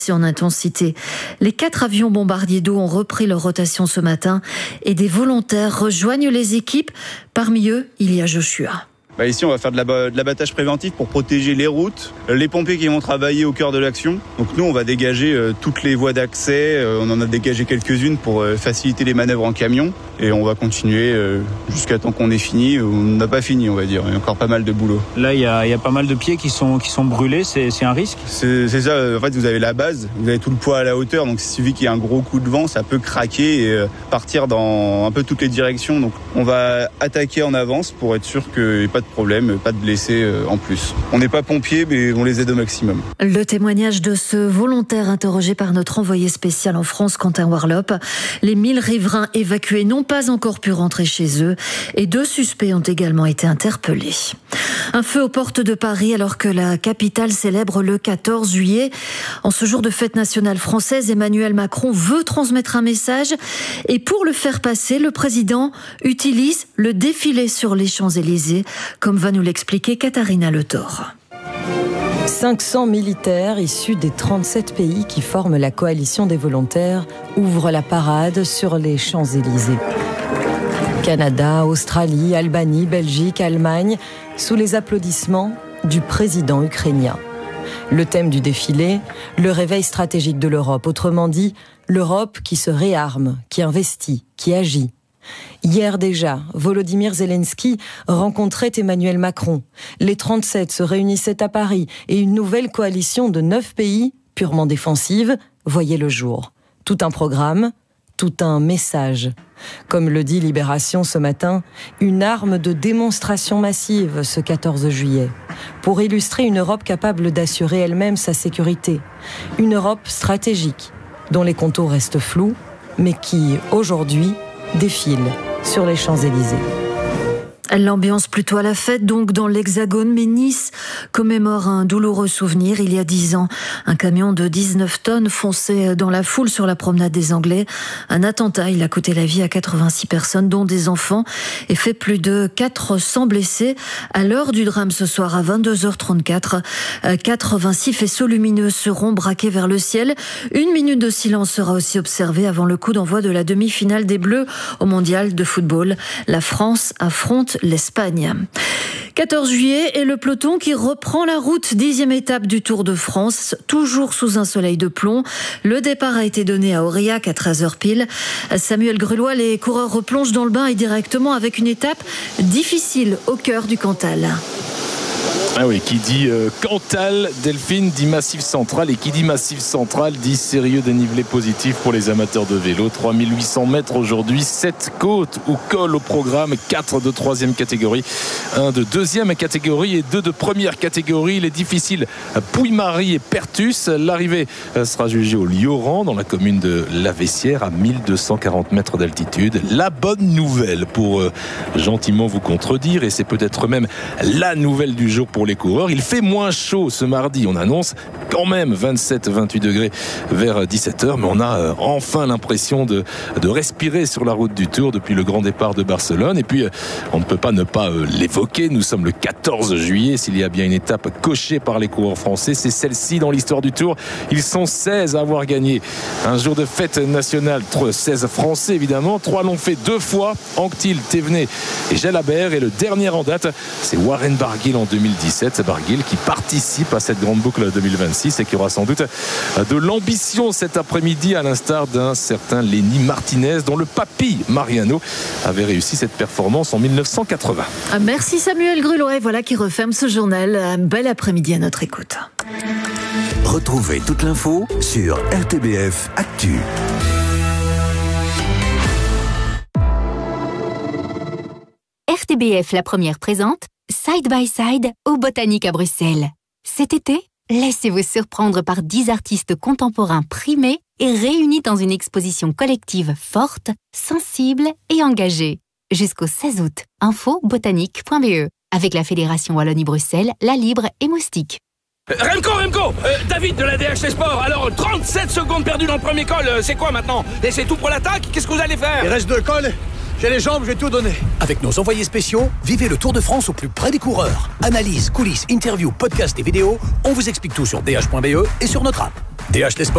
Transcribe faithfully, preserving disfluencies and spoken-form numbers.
en intensité. Les quatre avions bombardiers d'eau ont repris leur rotation ce matin et des volontaires rejoignent les équipes. Parmi eux, il y a Joshua. Bah ici, on va faire de, la, de l'abattage préventif pour protéger les routes, les pompiers qui vont travailler au cœur de l'action. Donc nous, on va dégager euh, toutes les voies d'accès. Euh, on en a dégagé quelques-unes pour euh, faciliter les manœuvres en camion. Et on va continuer euh, jusqu'à temps qu'on ait fini. On n'a pas fini, on va dire. Il y a encore pas mal de boulot. Là, il y a, il y a pas mal de pieds qui sont, qui sont brûlés. C'est, c'est un risque ? c'est, c'est ça. En fait, vous avez la base. Vous avez tout le poids à la hauteur. Donc il suffit qu'il y ait un gros coup de vent, ça peut craquer et euh, partir dans un peu toutes les directions. Donc on va attaquer en avance pour être sûr qu'il n'y ait pas de problème, pas de blessés en plus. On n'est pas pompiers, mais on les aide au maximum. Le témoignage de ce volontaire interrogé par notre envoyé spécial en France, Quentin Warlop. Les mille riverains évacués n'ont pas encore pu rentrer chez eux et deux suspects ont également été interpellés. Un feu aux portes de Paris alors que la capitale célèbre le quatorze juillet. En ce jour de fête nationale française, Emmanuel Macron veut transmettre un message et pour le faire passer, le président utilise le défilé sur les Champs-Élysées, comme va nous l'expliquer Katharina Le Thor. cinq cents militaires issus des trente-sept pays qui forment la coalition des volontaires ouvrent la parade sur les Champs-Élysées. Canada, Australie, Albanie, Belgique, Allemagne, sous les applaudissements du président ukrainien. Le thème du défilé, le réveil stratégique de l'Europe, autrement dit, l'Europe qui se réarme, qui investit, qui agit. Hier déjà, Volodymyr Zelensky rencontrait Emmanuel Macron. Les trente-sept se réunissaient à Paris et une nouvelle coalition de neuf pays, purement défensive, voyait le jour. Tout un programme, tout un message. Comme le dit Libération ce matin, une arme de démonstration massive ce quatorze juillet, pour illustrer une Europe capable d'assurer elle-même sa sécurité. Une Europe stratégique, dont les contours restent flous, mais qui, aujourd'hui, défile sur les Champs-Élysées. L'ambiance plutôt à la fête, donc dans l'Hexagone, mais Nice commémore un douloureux souvenir. Il y a dix ans, un camion de dix-neuf tonnes fonçait dans la foule sur la promenade des Anglais. Un attentat, il a coûté la vie à quatre-vingt-six personnes, dont des enfants, et fait plus de quatre cents blessés. À l'heure du drame ce soir, à vingt-deux heures trente-quatre, quatre-vingt-six faisceaux lumineux seront braqués vers le ciel. Une minute de silence sera aussi observée avant le coup d'envoi de la demi-finale des Bleus au Mondial de football. La France affronte l'Espagne. quatorze juillet et le peloton qui reprend la route. Dixième étape du Tour de France, toujours sous un soleil de plomb. Le départ a été donné à Aurillac à treize heures pile. Samuel Grulois, les coureurs replongent dans le bain et directement avec une étape difficile au cœur du Cantal. Ah oui, qui dit euh, Cantal, Delphine, dit Massif Central, et qui dit Massif Central dit sérieux dénivelé positif pour les amateurs de vélo. trois mille huit cents mètres aujourd'hui, sept côtes ou cols au programme, quatre de troisième catégorie, un de deuxième catégorie et deux de première catégorie. Les difficiles Pouille-Marie et Pertus. L'arrivée sera jugée au Lioran, dans la commune de La Vessière, à mille deux cent quarante mètres d'altitude. La bonne nouvelle, pour euh, gentiment vous contredire, et c'est peut-être même la nouvelle du jour pour les coureurs, il fait moins chaud ce mardi. On annonce quand même vingt-sept à vingt-huit degrés vers dix-sept heures, mais on a enfin l'impression de, de respirer sur la route du Tour depuis le grand départ de Barcelone. Et puis on ne peut pas ne pas l'évoquer, nous sommes le quatorze juillet. S'il y a bien une étape cochée par les coureurs français, c'est celle-ci dans l'histoire du Tour. Ils sont seize à avoir gagné un jour de fête nationale, seize français évidemment. Trois l'ont fait deux fois, Anquetil, Thévenet et Jalabert, et le dernier en date, c'est Warren Barguil en deux mille dix-sept. Barguil qui participe à cette grande boucle deux mille vingt-six et qui aura sans doute de l'ambition cet après-midi, à l'instar d'un certain Lenny Martinez, dont le papy Mariano avait réussi cette performance en mille neuf cent quatre-vingts. Merci Samuel Grulois, voilà qui referme ce journal. Un bel après-midi à notre écoute. Retrouvez toute l'info sur R T B F Actu. R T B F La Première présente Side by Side au Botanique à Bruxelles. Cet été, laissez-vous surprendre par dix artistes contemporains primés et réunis dans une exposition collective forte, sensible et engagée. Jusqu'au seize août, info botanique point b e. Avec la Fédération Wallonie-Bruxelles, La Libre et Moustique. Remco, Remco, euh, David de la D H C Sport. Alors, trente-sept secondes perdues dans le premier col, euh, c'est quoi maintenant? Et c'est tout pour l'attaque? Qu'est-ce que vous allez faire? Il reste deux cols. J'ai les jambes, je vais tout donner. Avec nos envoyés spéciaux, vivez le Tour de France au plus près des coureurs. Analyse, coulisses, interviews, podcasts et vidéos, on vous explique tout sur d h point b e et sur notre app. D H les sports.